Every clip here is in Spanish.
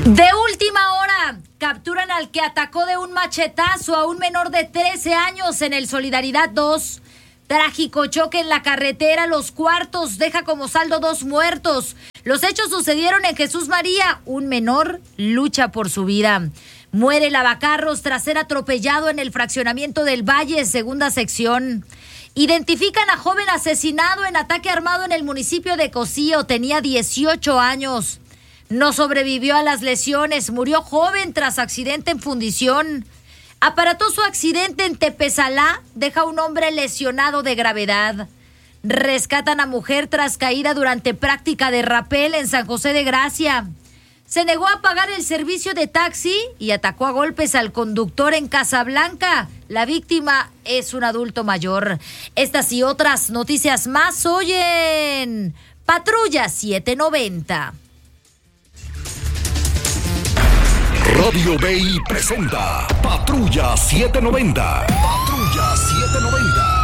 De última hora, capturan al que atacó de un machetazo a un menor de 13 años en el Solidaridad 2. Trágico choque en la carretera Los Cuartos deja como saldo 2 muertos. Los hechos sucedieron en Jesús María. Un menor lucha por su vida. Muere Lavacarros tras ser atropellado en el fraccionamiento del Valle, segunda sección. Identifican a joven asesinado en ataque armado en el municipio de Cocío. Tenía 18 años. No sobrevivió a las lesiones, murió joven tras accidente en fundición. Aparatoso accidente en Tepezalá deja a un hombre lesionado de gravedad. Rescatan a mujer tras caída durante práctica de rapel en San José de Gracia. Se negó a pagar el servicio de taxi y atacó a golpes al conductor en Casablanca. La víctima es un adulto mayor. Estas y otras noticias más hoy en Patrulla 790. Radio BI presenta Patrulla 790. Patrulla 790.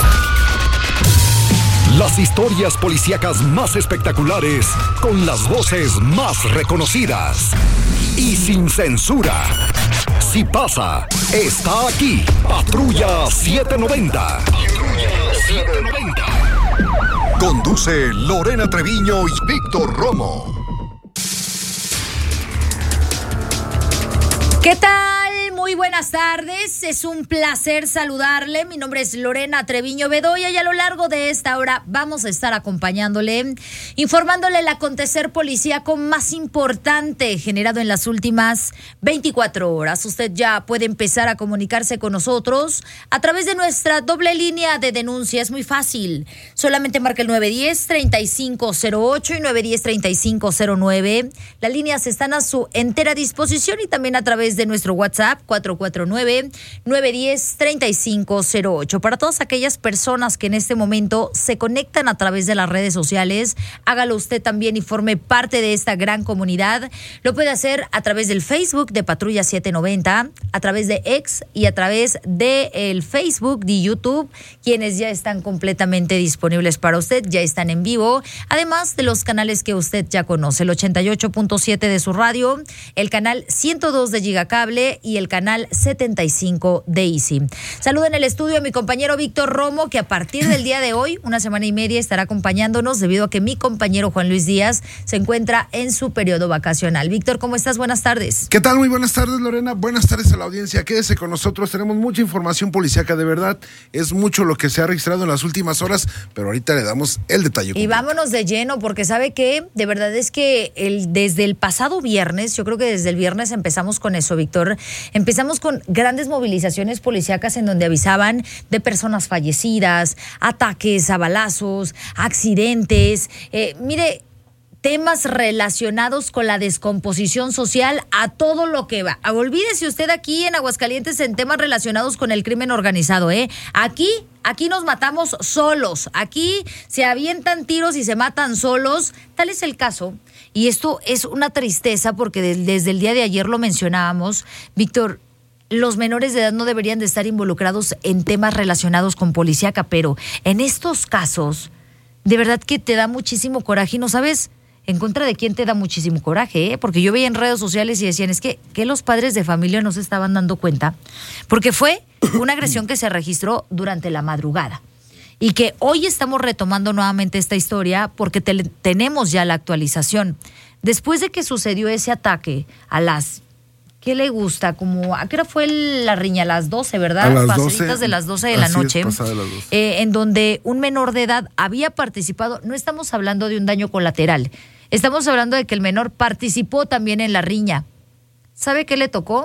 Las historias policíacas más espectaculares con las voces más reconocidas y sin censura. Si pasa, está aquí. Patrulla 790. Patrulla 790. Conduce Lorena Treviño y Víctor Romo. ¿Qué tal? Muy buenas tardes, es un placer saludarle. Mi nombre es Lorena Treviño Bedoya y a lo largo de esta hora vamos a estar acompañándole, informándole el acontecer policíaco más importante generado en las últimas 24 horas. Usted ya puede empezar a comunicarse con nosotros a través de nuestra doble línea de denuncia. Es muy fácil, solamente marca el 910-3508 y 910-3509. Las líneas están a su entera disposición y también a través de nuestro WhatsApp 449-910-3508. Para todas aquellas personas que en este momento se conectan a través de las redes sociales, hágalo usted también y forme parte de esta gran comunidad. Lo puede hacer a través del Facebook de Patrulla 790, a través de X y a través del Facebook de YouTube, quienes ya están completamente disponibles para usted, ya están en vivo, además de los canales que usted ya conoce, el 88.7 de su radio, el canal 102 de Gigacable y el canal 75 de Easy. Saludo en el estudio a mi compañero Víctor Romo, que a partir del día de hoy, una semana y media, estará acompañándonos debido a que mi compañero Juan Luis Díaz se encuentra en su periodo vacacional. Víctor, ¿cómo estás? Buenas tardes. ¿Qué tal? Muy buenas tardes, Lorena. Buenas tardes a la audiencia. Quédese con nosotros. Tenemos mucha información policíaca, de verdad. Es mucho lo que se ha registrado en las últimas horas, pero ahorita le damos el detalle completo. Y vámonos de lleno, porque sabe que de verdad es que desde el pasado viernes, yo creo que desde el viernes empezamos con eso, Víctor. Empezamos con grandes movilizaciones policíacas en donde avisaban de personas fallecidas, ataques a balazos, accidentes. Mire, temas relacionados con la descomposición social a todo lo que va. Olvídese usted aquí en Aguascalientes en temas relacionados con el crimen organizado, ¿eh? Aquí nos matamos solos, aquí se avientan tiros y se matan solos. Tal es el caso, y esto es una tristeza porque desde el día de ayer lo mencionábamos, Víctor. Los menores de edad no deberían de estar involucrados en temas relacionados con policíaca, pero en estos casos, de verdad que te da muchísimo coraje y no sabes en contra de quién te da muchísimo coraje, ¿eh? Porque yo veía en redes sociales y decían, es que los padres de familia no se estaban dando cuenta, porque fue una agresión que se registró durante la madrugada y que hoy estamos retomando nuevamente esta historia porque tenemos ya la actualización. Después de que sucedió ese ataque a las... ¿Qué le gusta? ¿A qué hora fue la riña? A las 12, ¿verdad? A las 12. Pasaditas de las 12 de la noche. Pasada de las 12. En donde un menor de edad había participado. No estamos hablando de un daño colateral. Estamos hablando de que el menor participó también en la riña. ¿Sabe qué le tocó?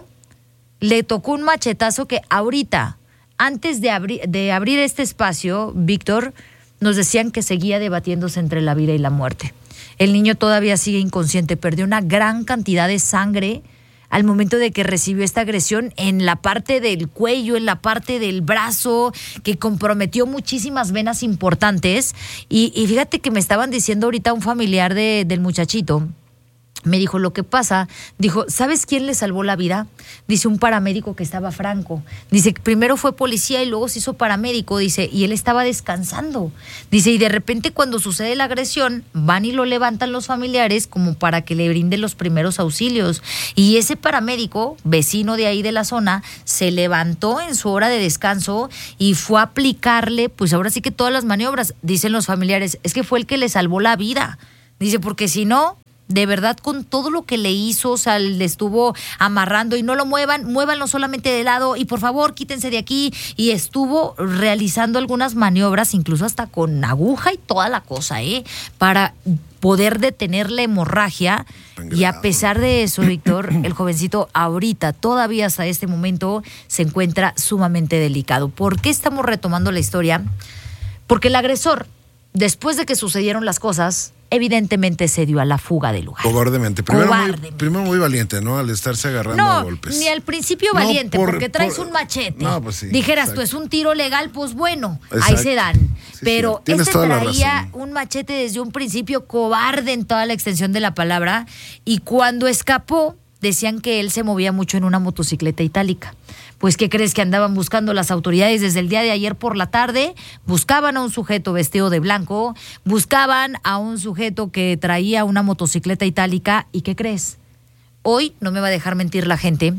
Le tocó un machetazo que ahorita, antes de abrir este espacio, Víctor, nos decían que seguía debatiéndose entre la vida y la muerte. El niño todavía sigue inconsciente. Perdió una gran cantidad de sangre al momento de que recibió esta agresión en la parte del cuello, en la parte del brazo, que comprometió muchísimas venas importantes. Y fíjate que me estaban diciendo ahorita un familiar del muchachito Me dijo, lo que pasa, dijo, ¿sabes quién le salvó la vida? Dice, un paramédico que estaba franco. Dice, primero fue policía y luego se hizo paramédico, dice, y él estaba descansando. Dice, y de repente cuando sucede la agresión, van y lo levantan los familiares como para que le brinden los primeros auxilios. Y ese paramédico, vecino de ahí de la zona, se levantó en su hora de descanso y fue a aplicarle, pues ahora sí que todas las maniobras. Dicen los familiares, es que fue el que le salvó la vida. Dice, porque si no, de verdad, con todo lo que le hizo, o sea, le estuvo amarrando y no lo muévanlo solamente de lado y por favor quítense de aquí, y estuvo realizando algunas maniobras, incluso hasta con aguja y toda la cosa, para poder detener la hemorragia. Y a pesar de eso, Víctor, el jovencito ahorita, todavía hasta este momento, se encuentra sumamente delicado. ¿Por qué estamos retomando la historia? Porque el agresor, después de que sucedieron las cosas, evidentemente se dio a la fuga del lugar. Cobardemente. Primero muy valiente, ¿no? Al estarse agarrando a golpes. No, ni al principio valiente, porque traes un machete. No, pues sí. Dijeras tú, es un tiro legal, pues bueno, ahí se dan. Sí, pero sí, traía un machete desde un principio, cobarde en toda la extensión de la palabra, y cuando escapó, decían que él se movía mucho en una motocicleta itálica. Pues, ¿qué crees? Que andaban buscando las autoridades desde el día de ayer por la tarde? Buscaban a un sujeto vestido de blanco, buscaban a un sujeto que traía una motocicleta itálica, ¿y qué crees? Hoy, no me va a dejar mentir la gente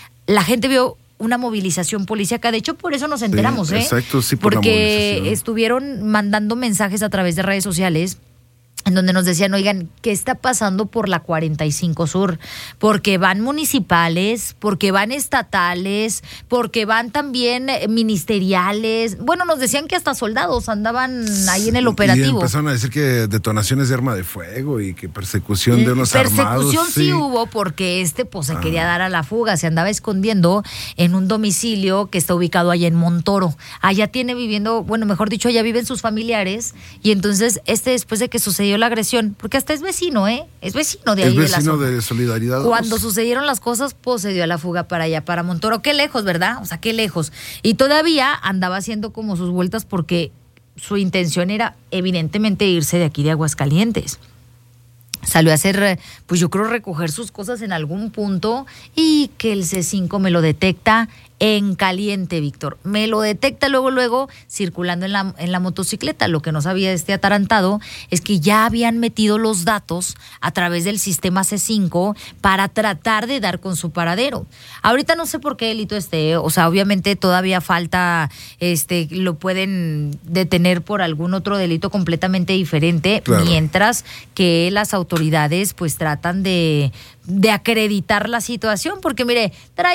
vio una movilización policíaca, de hecho por eso nos enteramos, sí, exacto, sí, por porque estuvieron mandando mensajes a través de redes sociales en donde nos decían, oigan, ¿qué está pasando por la 45 Sur? Porque van municipales, porque van estatales, porque van también ministeriales. Bueno, nos decían que hasta soldados andaban ahí en el operativo. Y empezaron a decir que detonaciones de arma de fuego y que persecución de unos armados. Persecución sí hubo, porque pues se quería dar a la fuga, se andaba escondiendo en un domicilio que está ubicado allá en Montoro. Allá tiene viviendo, bueno, mejor dicho, allá viven sus familiares, y entonces después de que sucedió la agresión, porque hasta es vecino, es vecino de ahí de la zona. Es vecino de Solidaridad. Cuando sucedieron las cosas, pues se dio a la fuga para allá, para Montoro. Qué lejos, ¿verdad? O sea, qué lejos. Y todavía andaba haciendo como sus vueltas porque su intención era evidentemente irse de aquí de Aguascalientes. Salió a hacer, pues yo creo, recoger sus cosas en algún punto, y que el C5 me lo detecta en caliente, Víctor. Me lo detecta luego, circulando en la motocicleta. Lo que no sabía atarantado es que ya habían metido los datos a través del sistema C5 para tratar de dar con su paradero. Ahorita no sé por qué delito o sea, obviamente todavía falta, lo pueden detener por algún otro delito completamente diferente, claro, mientras que las autoridades pues tratan de acreditar la situación, porque mire,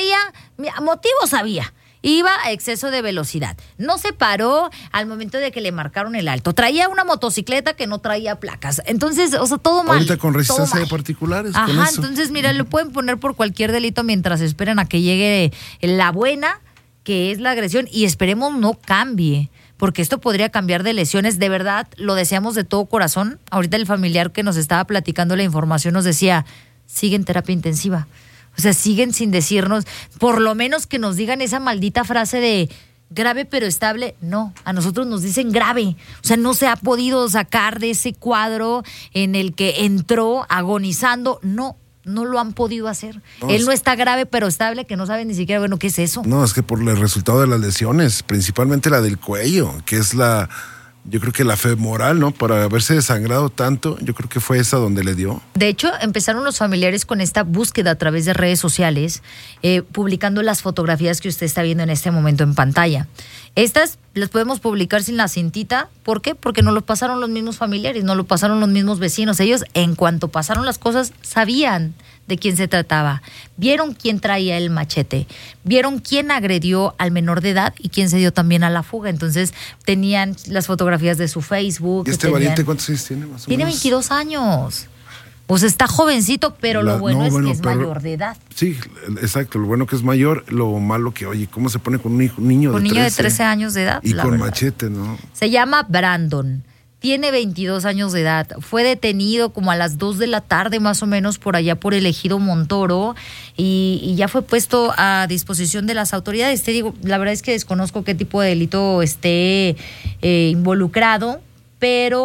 motivos había. Iba a exceso de velocidad. No se paró al momento de que le marcaron el alto. Traía una motocicleta que no traía placas. Entonces, o sea, todo mal. Ahorita con resistencia de particulares. Ajá, con eso. Entonces, mira, lo pueden poner por cualquier delito mientras esperan a que llegue la buena, que es la agresión, y esperemos no cambie, porque esto podría cambiar de lesiones. De verdad, lo deseamos de todo corazón. Ahorita el familiar que nos estaba platicando la información nos decía, sigue en terapia intensiva. O sea, siguen sin decirnos, por lo menos que nos digan esa maldita frase de grave pero estable. No, a nosotros nos dicen grave. O sea, no se ha podido sacar de ese cuadro en el que entró agonizando. No lo han podido hacer. Él no está grave pero estable, que no saben ni siquiera, bueno, ¿qué es eso? No, es que por el resultado de las lesiones, principalmente la del cuello, que es yo creo que la femoral, ¿no? Para haberse desangrado tanto, yo creo que fue esa donde le dio. De hecho, empezaron los familiares con esta búsqueda a través de redes sociales, publicando las fotografías que usted está viendo en este momento en pantalla. Estas las podemos publicar sin la cintita. ¿Por qué? Porque nos lo pasaron los mismos familiares, nos lo pasaron los mismos vecinos. Ellos, en cuanto pasaron las cosas, sabían de quién se trataba. Vieron quién traía el machete, vieron quién agredió al menor de edad y quién se dio también a la fuga. Entonces tenían las fotografías de su Facebook. ¿Y valiente cuántos años tiene más o Tiene menos? 22 años. Pues está jovencito, pero lo bueno es que es mayor de edad. Sí, exacto. Lo bueno que es mayor, lo malo que, oye, ¿cómo se pone con un niño de 13? Un niño de 13 años de edad. Y con machete, ¿no? Se llama Brandon. Tiene 22 años de edad. Fue detenido como a las 2 de la tarde más o menos por allá por el ejido Montoro, y ya fue puesto a disposición de las autoridades. Te digo, la verdad es que desconozco qué tipo de delito esté involucrado, pero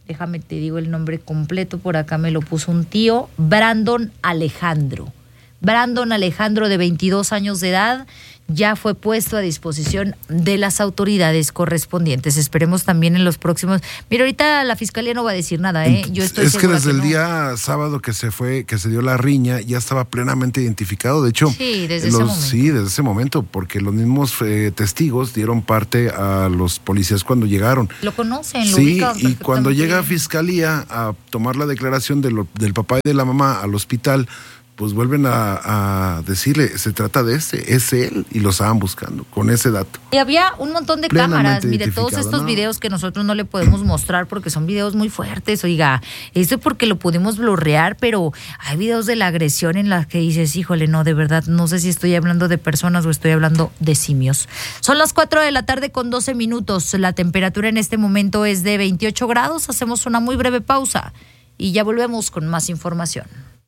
déjame te digo el nombre completo, por acá me lo puso un tío, Brandon Alejandro, de 22 años de edad, ya fue puesto a disposición de las autoridades correspondientes. Esperemos también en los próximos. Mira, ahorita la fiscalía no va a decir nada, Yo estoy es que desde el no. día sábado que se dio la riña, ya estaba plenamente identificado. De hecho, desde ese momento, porque los mismos testigos dieron parte a los policías cuando llegaron. Lo conocen, lo ubican perfectamente. Y cuando llega a fiscalía a tomar la declaración del papá y de la mamá al hospital, pues vuelven a decirle, se trata de es él, y lo estaban buscando con ese dato. Y había un montón de cámaras, mire, todos estos videos que nosotros no le podemos mostrar porque son videos muy fuertes, oiga, esto es porque lo pudimos blurrear, pero hay videos de la agresión en las que dices, híjole, no, de verdad, no sé si estoy hablando de personas o estoy hablando de simios. Son las 4:00 con 12 minutos, la temperatura en este momento es de 28 grados, hacemos una muy breve pausa y ya volvemos con más información.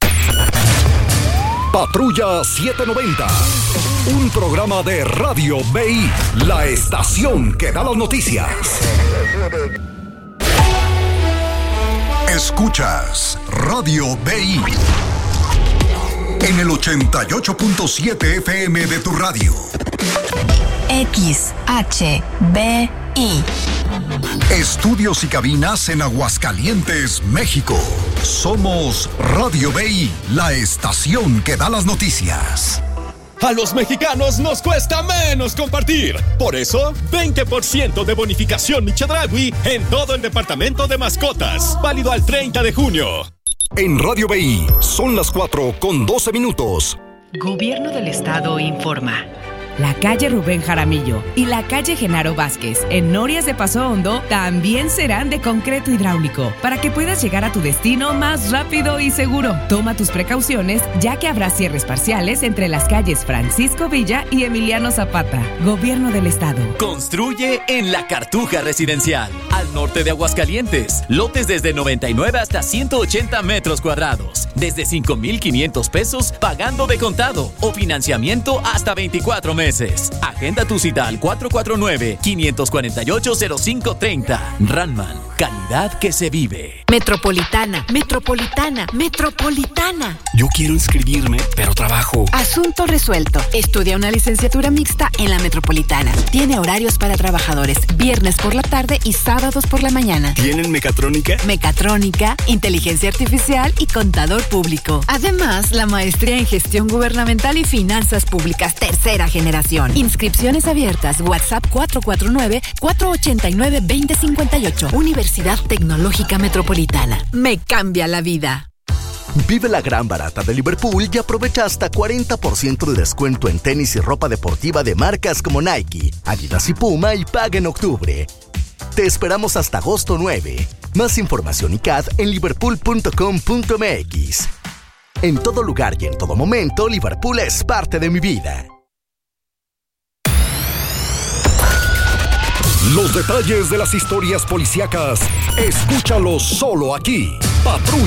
Patrulla 790, un programa de Radio BI, la estación que da las noticias. Escuchas Radio BI en el 88.7 FM de tu radio. XHBI. Estudios y cabinas en Aguascalientes, México. Somos Radio BI, la estación que da las noticias. A los mexicanos nos cuesta menos compartir. Por eso, 20% de bonificación Chedraui en todo el departamento de mascotas. Válido al 30 de junio. En Radio BI son las 4:12. Gobierno del Estado informa. La calle Rubén Jaramillo y la calle Genaro Vázquez en Norias de Paso Hondo también serán de concreto hidráulico para que puedas llegar a tu destino más rápido y seguro. Toma tus precauciones, ya que habrá cierres parciales entre las calles Francisco Villa y Emiliano Zapata. Gobierno del Estado. Construye en La Cartuja Residencial, al norte de Aguascalientes. Lotes desde 99 hasta 180 metros cuadrados. Desde 5,500 pesos pagando de contado o financiamiento hasta 24 meses. Agenda tu cita al 449-548-0530. Ranman, calidad que se vive. Metropolitana. Yo quiero inscribirme, pero trabajo. Asunto resuelto. Estudia una licenciatura mixta en la Metropolitana. Tiene horarios para trabajadores, viernes por la tarde y sábados por la mañana. ¿Tienen mecatrónica? Mecatrónica, inteligencia artificial y contador público. Además, la maestría en gestión gubernamental y finanzas públicas, tercera generación. Inscripciones abiertas. WhatsApp 449-489-2058. Universidad Tecnológica Metropolitana. Me cambia la vida. Vive la gran barata de Liverpool y aprovecha hasta 40% de descuento en tenis y ropa deportiva de marcas como Nike, Adidas y Puma y paga en octubre. Te esperamos hasta agosto 9. Más información y CAD en liverpool.com.mx. En todo lugar y en todo momento, Liverpool es parte de mi vida. Los detalles de las historias policíacas, escúchalos solo aquí. Patrulla